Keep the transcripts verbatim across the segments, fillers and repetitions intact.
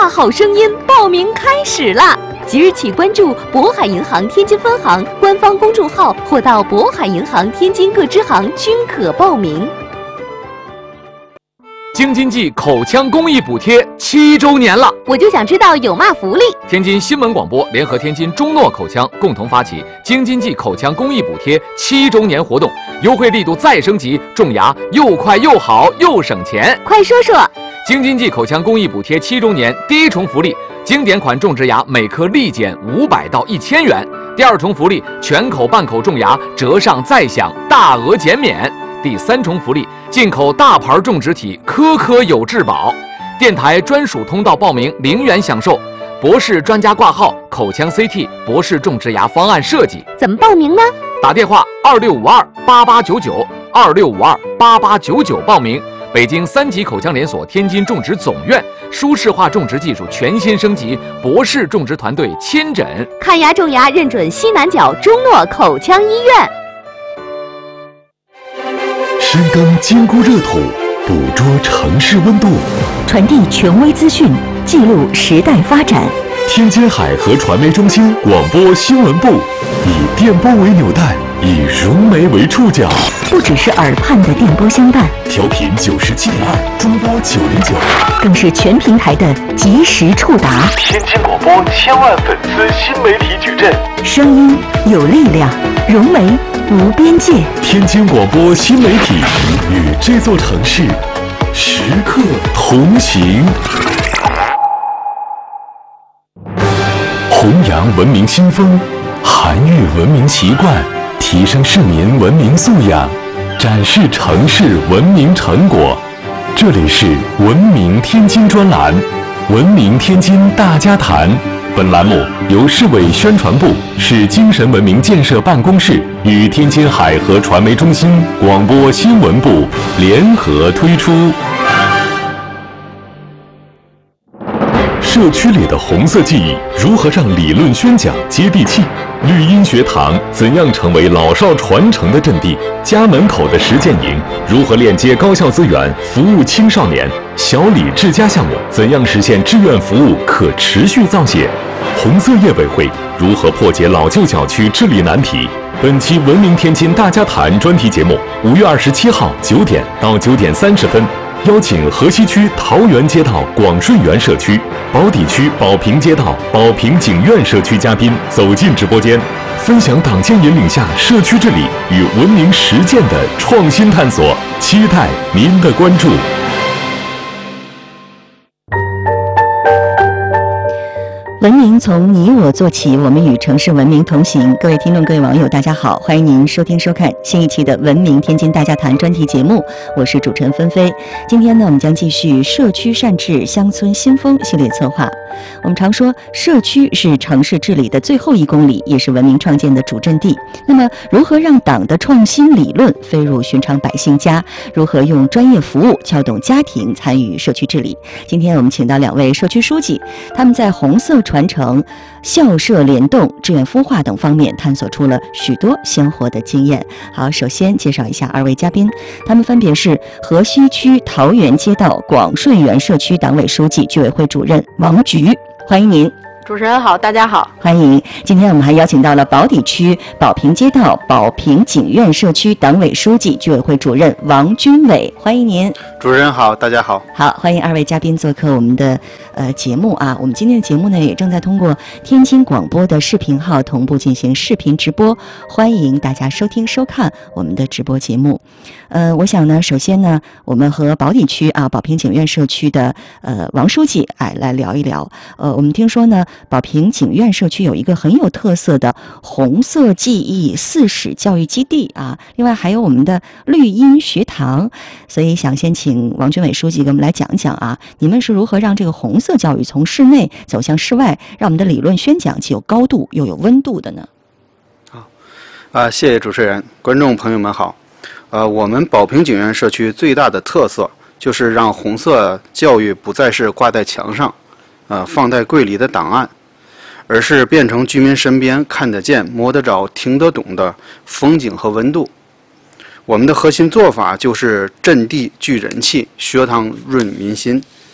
大好声音报名开始啦！即日起关注渤海银行天津分行官方公众号，或到渤海银行天津各支行均可报名。 京津冀口腔公益补贴七周年了， 我就想知道有嘛福利。 天津新闻广播联合天津中诺口腔共同发起京津冀口腔公益补贴七周年活动，优惠力度再升级，种牙又快又好又省钱。 快说说！ 京津冀口腔公益补贴七周年第一重福利，经典款种植牙每颗立减五百到一千元；第二重福利，全口半口种牙折上再享大额减免；第三重福利，进口大牌种植体，颗颗有质保。电台专属通道报名零元享受，博士专家挂号，口腔 C T 博士种植牙方案设计。 怎么报名呢？ 打电话二六五二八八九九二六五二八八九九报名。北京三级口腔连锁天津种植总院舒适化种植技术全新升级，博士种植团队亲诊看牙种牙，认准西南角中诺口腔医院。 深耕京估热土，捕捉城市温度， 传递权威资讯，记录时代发展。 天津海河传媒中心广播新闻部以电波为纽带，以融媒为触角， 不只是耳畔的电波相伴， 调频九十七点二，中波九零九， 更是全平台的及时触达。 天津广播千万粉丝新媒体矩阵， 声音有力量，融媒无边界。 天津广播新媒体与这座城市时刻同行。弘扬文明新风，涵育文明习惯，提升市民文明素养，展示城市文明成果。这里是文明天津专栏，文明天津大家谈。本栏目由市委宣传部、市精神文明建设办公室与天津海河传媒中心广播新闻部联合推出。社区里的红色记忆如何让理论宣讲接地气？绿荫学堂怎样成为老少传承的阵地？家门口的实践营如何链接高校资源，服务青少年？小李治家项目怎样实现志愿服务可持续造血？红色业委会如何破解老旧小区治理难题？本期文明天津大家谈专题节目，五月二十七号九点到九点三十分。邀请河西区桃源街道广顺园社区、宝坻区宝平街道宝平景苑社区嘉宾走进直播间，分享党建引领下社区治理与文明实践的创新探索，期待您的关注。 文明从你我做起，我们与城市文明同行。各位听众，各位网友，大家好，欢迎您收听收看新一期的文明天津大家谈专题节目，我是主持人芬菲。今天呢，我们将继续社区善治乡村新风系列策划。我们常说，社区是城市治理的最后一公里，也是文明创建的主阵地。那么，如何让党的创新理论飞入寻常百姓家？如何用专业服务撬动家庭参与社区治理？今天我们请到两位社区书记，他们在红色传承、校社联动、志愿孵化等方面探索出了许多鲜活的经验。好，首先介绍一下二位嘉宾，他们分别是河西区桃源街道广顺园社区党委书记、居委会主任王菊，欢迎您。 主持人好，大家好， 欢迎。今天我们还邀请到了宝坻区宝平街道宝平景苑社区党委书记、居委会主任王军伟，欢迎您。 主持人好，大家好。 好，欢迎二位嘉宾做客我们的呃节目啊。我们今天的节目呢，也正在通过天津广播的视频号同步进行视频直播，欢迎大家收听收看我们的直播节目。呃，我想呢，首先呢，我们和宝坻区啊宝平景苑社区的呃王书记哎来聊一聊。呃，我们听说呢，宝平景苑社区有一个很有特色的红色记忆四史教育基地啊，另外还有我们的绿荫学堂，所以想先请王军伟书记给我们来讲讲啊，你们是如何让这个红色教育从室内走向室外，让我们的理论宣讲既有高度又有温度的呢？ 好，啊，谢谢主持人，观众朋友们好。呃，我们宝平景苑社区最大的特色就是让红色教育不再是挂在墙上，呃，放在柜里的档案，而是变成居民身边看得见、摸得着、听得懂的风景和温度。我们的核心做法就是阵地聚人气，学堂润民心。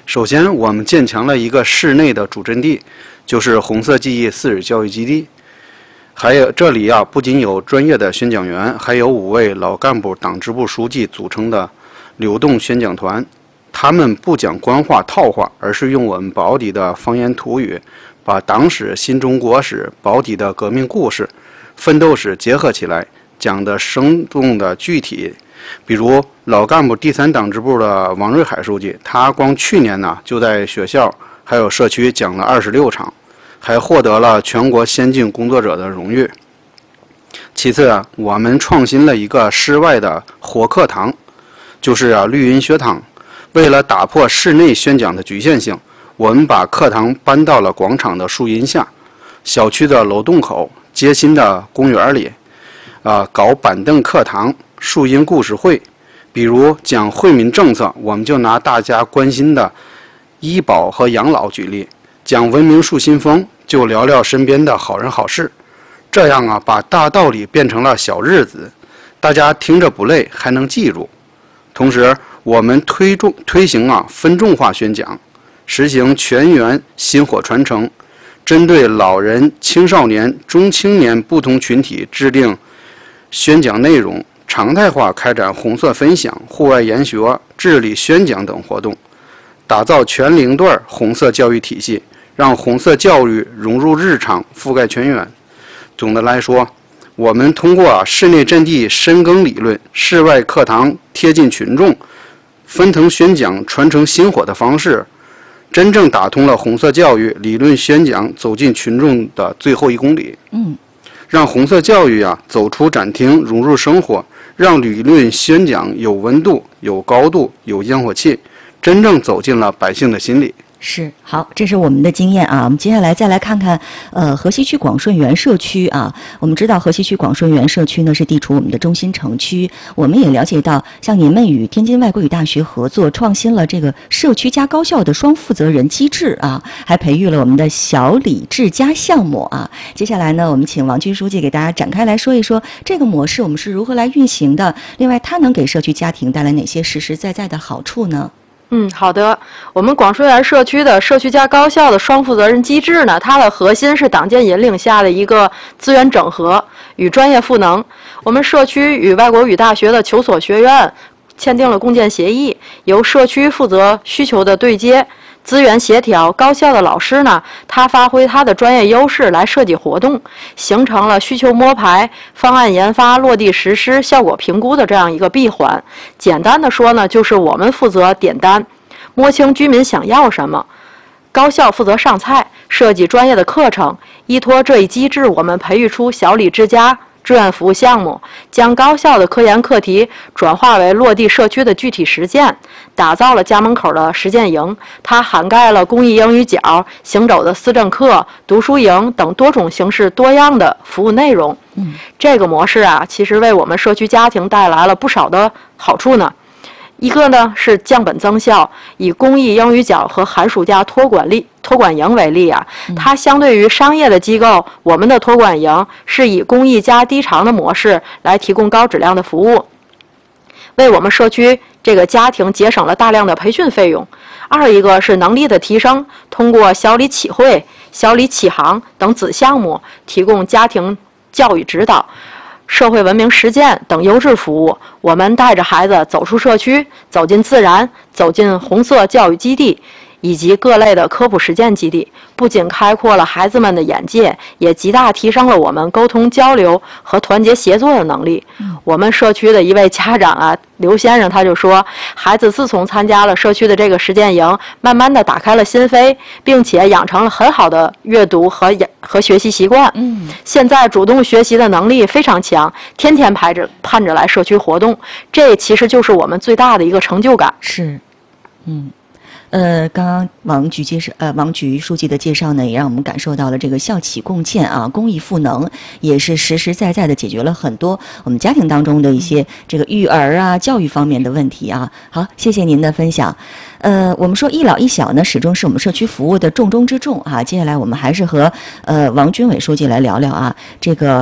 首先，我们建强了一个市内的主阵地，就是红色记忆四日教育基地。还有这里啊，不仅有专业的宣讲员，还有五位老干部、党支部书记组成的流动宣讲团。他们不讲官话套话，而是用我们保底的方言土语，把党史、新中国史、保底的革命故事、奋斗史结合起来，讲得生动的具体。比如老干部第三党支部的王瑞海书记，他光去年呢就在学校还有社区讲了二十六场，还获得了全国先进工作者的荣誉。其次啊，我们创新了一个室外的活课堂，就是啊绿荫学堂。为了打破室内宣讲的局限性，我们把课堂搬到了广场的树荫下、小区的楼洞口、街心的公园里，啊，搞板凳课堂、树荫故事会。比如讲惠民政策，我们就拿大家关心的医保和养老举例；讲文明树新风，就聊聊身边的好人好事。这样啊，把大道理变成了小日子，大家听着不累，还能记住。同时，我们推重推行啊分众化宣讲，实行全员薪火传承，针对老人、青少年、中青年不同群体制定宣讲内容，常态化开展红色分享、户外研学、治理宣讲等活动，打造全龄段红色教育体系，让红色教育融入日常，覆盖全员。总的来说，我们通过啊室内阵地深耕理论、室外课堂贴近群众、分层宣讲传承薪火的方式，真正打通了红色教育理论宣讲走进群众的最后一公里。 嗯， 让红色教育啊走出展厅，融入生活，让理论宣讲有温度、有高度、有烟火气，真正走进了百姓的心里。 是，好，这是我们的经验啊。我们接下来再来看看，呃，河西区广顺园社区啊。我们知道河西区广顺园社区呢是地处我们的中心城区。我们也了解到，像你们与天津外国语大学合作，创新了这个社区加高校的双负责人机制啊，还培育了我们的小李治家项目啊。接下来呢，我们请王军书记给大家展开来说一说这个模式我们是如何来运行的。另外，它能给社区家庭带来哪些实实在在的好处呢？ 嗯，好的。我们广顺园社区的社区加高校的双负责人机制呢，它的核心是党建引领下的一个资源整合与专业赋能。我们社区与外国语大学的求索学院签订了共建协议，由社区负责需求的对接、资源协调。高校的老师呢，他发挥他的专业优势来设计活动，形成了需求摸排、方案研发、落地实施、效果评估的这样一个闭环。简单的说呢，就是我们负责点单，摸清居民想要什么，高校负责上菜，设计专业的课程。依托这一机制，我们培育出小李之家志愿服务项目，将高校的科研课题转化为落地社区的具体实践，打造了家门口的实践营。它涵盖了公益英语角、行走的思政课、读书营等多种形式多样的服务内容。 嗯， 这个模式啊，其实为我们社区家庭带来了不少的好处呢。一个呢是降本增效，以公益英语角和寒暑假托管力托管营为例啊，它相对于商业的机构，我们的托管营是以公益加低偿的模式来提供高质量的服务，为我们社区这个家庭节省了大量的培训费用。二一个是能力的提升，通过小李启慧、小李启航等子项目，提供家庭教育指导、社会文明实践等优质服务。我们带着孩子走出社区，走进自然，走进红色教育基地以及各类的科普实践基地，不仅开阔了孩子们的眼界，也极大提升了我们沟通交流和团结协作的能力。嗯、我们社区的一位家长啊，刘先生他就说，孩子自从参加了社区的这个实践营，慢慢的打开了心扉，并且养成了很好的阅读和和学习习惯。嗯，现在主动学习的能力非常强，天天排着盼着来社区活动，这其实就是我们最大的一个成就感。 是，嗯。呃，刚刚王局介绍，呃，王局书记的介绍呢，也让我们感受到了这个校企共建啊，公益赋能，也是实实在在的解决了很多我们家庭当中的一些这个育儿啊、教育方面的问题啊。好，谢谢您的分享。呃，我们说一老一小呢，始终是我们社区服务的重中之重啊。接下来我们还是和呃王军伟书记来聊聊啊，这个。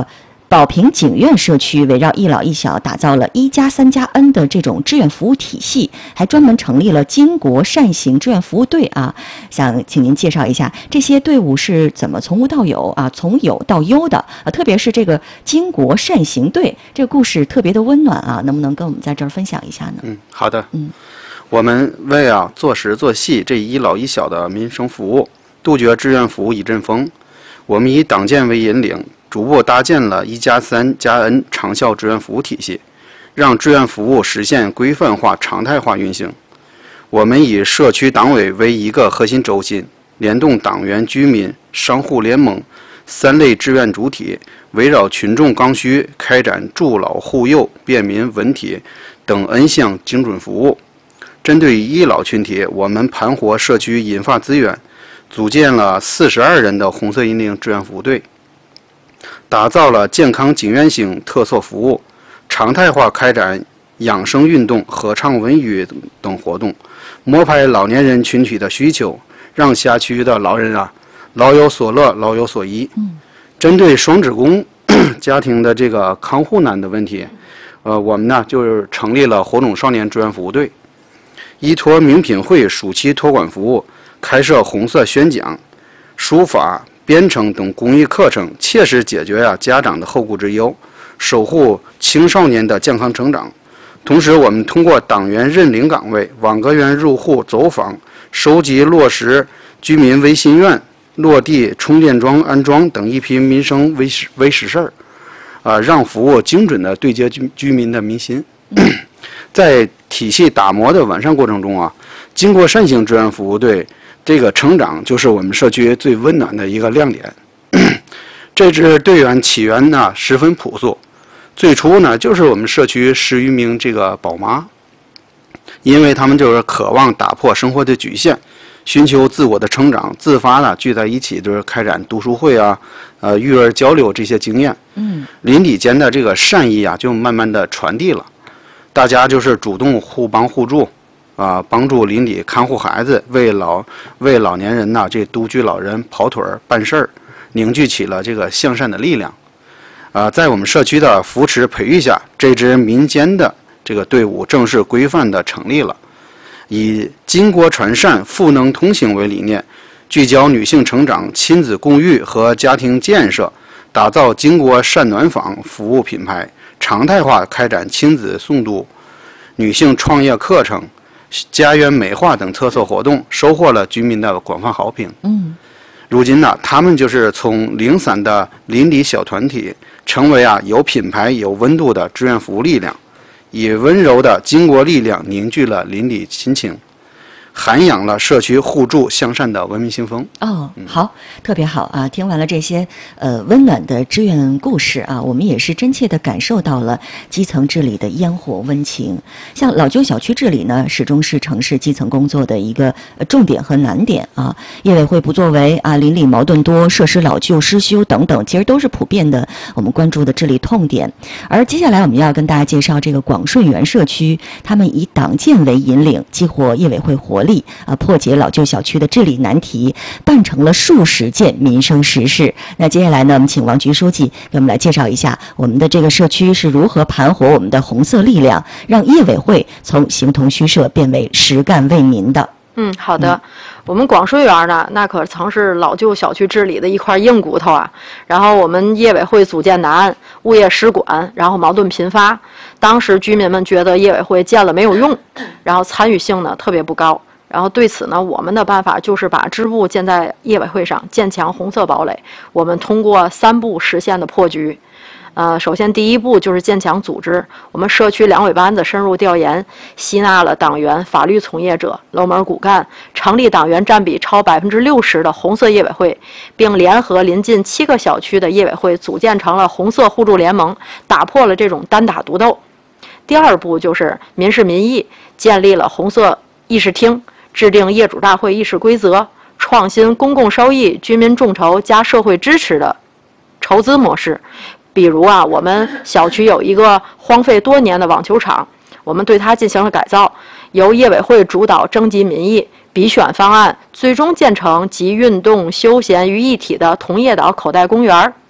宝平景苑社区围绕一老一小打造了一加三加 N 的这种志愿服务体系，还专门成立了金国善行志愿服务队啊。想请您介绍一下这些队伍是怎么从无到有啊，从有到优的啊，特别是这个金国善行队，这个故事特别的温暖啊，能不能跟我们在这儿分享一下呢？ 嗯，好的。 嗯， 我们为啊做实做细这一老一小的民生服务，杜绝志愿服务一阵风，我们以党建为引领，逐步搭建了一加三加 N 长效志愿服务体系，让志愿服务实现规范化、常态化运行。我们以社区党委为一个核心轴心，联动党员、居民、商户联盟三类志愿主体，围绕群众刚需，开展助老护幼、便民文体等 N 项精准服务。针对医老群体，我们盘活社区银发资源，组建了四十二人的红色引领志愿服务队，打造了健康景苑型特色服务，常态化开展养生运动、合唱文娱等活动，摸排老年人群体的需求，让辖区的老人啊老有所乐、老有所依。嗯，针对双职工家庭的这个看护难的问题，呃，我们呢就是成立了火种少年志愿服务队，依托名品会暑期托管服务，开设红色宣讲、书法、编程等公益课程，切实解决啊家长的后顾之忧，守护青少年的健康成长。同时，我们通过党员认领岗位、网格员入户走访，收集落实居民微心愿、落地充电桩安装等一批民生微实微实事儿，啊、呃，让服务精准地对接居居民的民心。在体系打磨的完善过程中啊，经过善行志愿服务队这个成长，就是我们社区最温暖的一个亮点。这支队员起源呢十分朴素，最初呢就是我们社区十余名这个宝妈，因为他们就是渴望打破生活的局限，寻求自我的成长，自发的聚在一起，就是开展读书会啊，呃，育儿交流这些经验。嗯，邻里间的这个善意啊，就慢慢的传递了。大家就是主动互帮互助，啊，帮助邻里看护孩子，为老为老年人呐、这独居老人跑腿儿办事儿，凝聚起了这个向善的力量。啊，在我们社区的扶持培育下，这支民间的这个队伍正式规范的成立了，以巾帼传善、赋能同行为理念，聚焦女性成长、亲子共育和家庭建设，打造巾帼善暖坊服务品牌，常态化开展亲子诵读、女性创业课程、家园美化等特色活动，收获了居民的广泛好评。嗯，如今呢，他们就是从零散的邻里小团体，成为啊有品牌、有温度的志愿服务力量，以温柔的巾帼力量凝聚了邻里亲情，涵养了社区互助向善的文明新风。 哦，好，特别好啊！听完了这些呃温暖的志愿故事啊，我们也是真切地感受到了基层治理的烟火温情。像老旧小区治理呢，始终是城市基层工作的一个重点和难点啊。业委会不作为啊，邻里矛盾多，设施老旧失修等等，其实都是普遍的我们关注的治理痛点。而接下来我们要跟大家介绍这个广顺园社区，他们以党建为引领，激活业委会活力啊，破解老旧小区的治理难题，办成了数十件民生实事。那接下来呢，我们请王局书记给我们来介绍一下我们的这个社区是如何盘活我们的红色力量，让业委会从形同虚设变为实干为民的。 嗯，好的。嗯、我们广顺园呢，那可曾是老旧小区治理的一块硬骨头啊。然后我们业委会组建难，物业失管，然后矛盾频发。当时居民们觉得业委会建了没有用，然后参与性呢特别不高。然后对此呢，我们的办法就是把支部建在业委会上，建墙红色堡垒。我们通过三步实现的破局。呃，首先第一步就是建墙组织，我们社区两委班子深入调研，吸纳了党员、法律从业者、楼门骨干，成立党员占比超百分之六十的红色业委会，并联合临近七个小区的业委会组建成了红色互助联盟，打破了这种单打独斗。第二步就是民事民意，建立了红色议事厅。制定业主大会议事规则，创新公共收益、居民众筹加社会支持的筹资模式。比如啊，我们小区有一个荒废多年的网球场，我们对它进行了改造，由业委会主导征集民意，比选方案，最终建成集运动休闲于一体的同业岛口袋公园。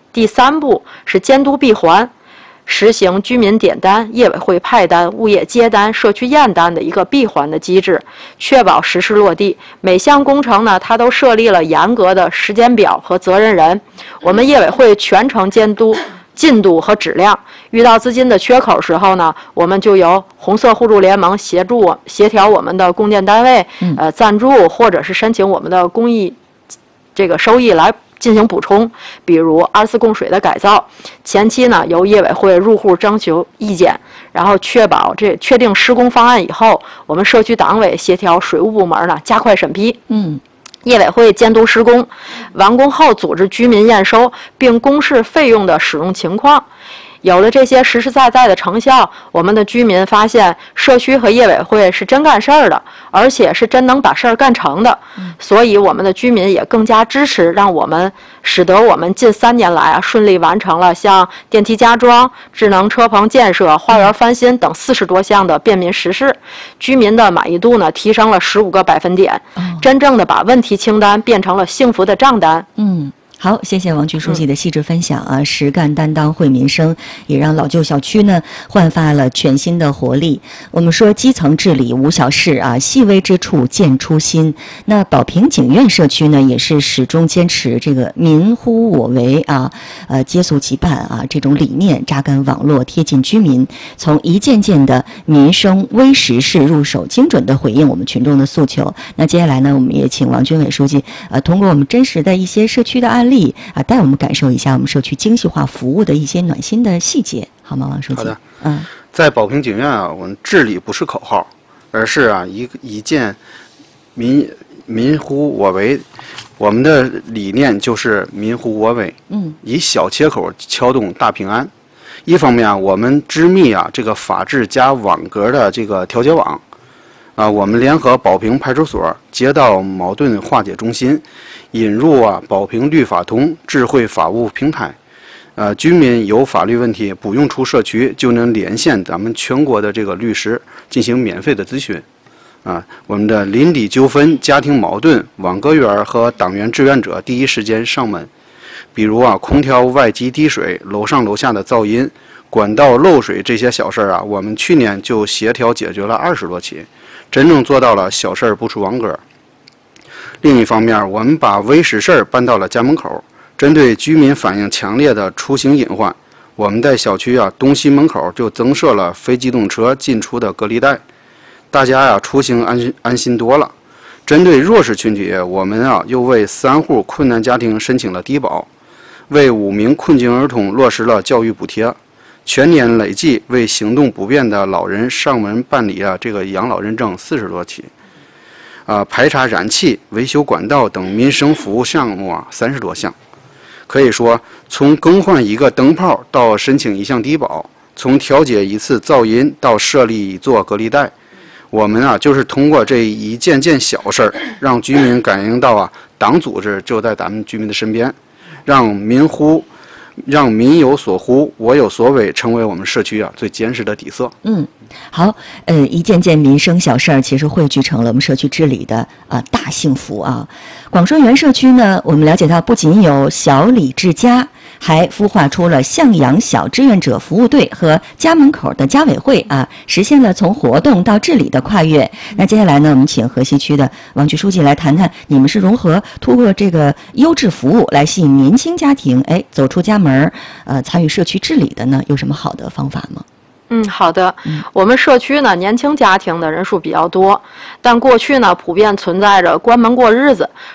第三步是监督闭环，实行居民点单、业委会派单、物业接单、社区验单的一个闭环的机制，确保实施落地。每项工程呢，它都设立了严格的时间表和责任人，我们业委会全程监督进度和质量。遇到资金的缺口时候呢，我们就由红色互助联盟协助我协调我们的供电单位，呃，赞助或者是申请我们的公益这个收益来进行补充，比如二次供水的改造，前期呢由业委会入户征求意见，然后确保这确定施工方案以后，我们社区党委协调水务部门呢加快审批。嗯。业委会监督施工，完工后组织居民验收，并公示费用的使用情况。有了这些实实在在的成效，我们的居民发现社区和业委会是真干事儿的，而且是真能把事儿干成的。嗯、所以我们的居民也更加支持，让我们使得我们近三年来啊顺利完成了像电梯加装、智能车棚建设、花园翻新等四十多项的便民实事，居民的满意度呢提升了十五个百分点，嗯、真正的把问题清单变成了幸福的账单。 嗯。好，谢谢王局书记的细致分享啊！实干担当惠民生，也让老旧小区呢焕发了全新的活力。我们说基层治理无小事啊，细微之处见初心。那宝平景苑社区呢，也是始终坚持这个民呼我为啊，呃，接俗即办啊这种理念，扎根网络，贴近居民，从一件件的民生微时事入手，精准的回应我们群众的诉求。那接下来呢，我们也请王军伟书记呃，通过我们真实的一些社区的案例。力啊，带我们感受一下我们社区精细化服务的一些暖心的细节，好吗，王书记？ 好的， 嗯， 在宝平景苑啊，我们治理不是口号，而是啊一一件民民呼我为，我们的理念就是民呼我为，嗯，以小切口撬动大平安。一方面啊，我们织密啊这个法治加网格的这个调解网。啊，我们联合宝平派出所、街道矛盾化解中心，引入啊宝平律法通智慧法务平台，呃，居民有法律问题不用出社区就能连线咱们全国的这个律师进行免费的咨询。啊，我们的邻里纠纷、家庭矛盾，网格员和党员志愿者第一时间上门。比如啊，空调外机滴水、楼上楼下的噪音、管道漏水这些小事儿啊，我们去年就协调解决了二十多起。真正做到了小事儿不出网格。另一方面，我们把微实事儿搬到了家门口，针对居民反映强烈的出行隐患，我们在小区啊东西门口就增设了非机动车进出的隔离带，大家呀、啊、出行安心安心多了。针对弱势群体，我们啊又为三户困难家庭申请了低保，为五名困境儿童落实了教育补贴。全年累计为行动不便的老人上门办理啊这个养老认证四十多起，啊排查燃气、维修管道等民生服务项目啊三十多项。可以说，从更换一个灯泡到申请一项低保，从调解一次噪音到设立一座隔离带，我们啊就是通过这一件件小事儿，让居民感应到啊党组织就在咱们居民的身边，让民呼。让民有所呼，我有所为，成为我们社区啊最坚实的底色。 嗯，好，呃，一件件民生小事儿，其实汇聚成了我们社区治理的啊、呃、大幸福啊。广顺园社区呢，我们了解到不仅有小李之家，还孵化出了向阳小志愿者服务队和家门口的家委会啊，实现了从活动到治理的跨越。那接下来呢，我们请河西区的王局书记来谈谈，你们是如何通过这个优质服务来吸引年轻家庭，哎，走出家门，呃，参与社区治理的呢？有什么好的方法吗？ 嗯，好的。我们社区呢，年轻家庭的人数比较多，但过去呢，普遍存在着关门过日子、